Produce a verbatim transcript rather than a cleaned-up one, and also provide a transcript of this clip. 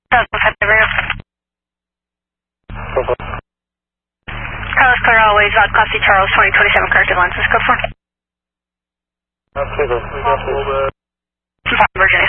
Carlos Clear Always, Odd Coffee Charles, twenty twenty-seven corrected lenses, code four. Okay, Virginia.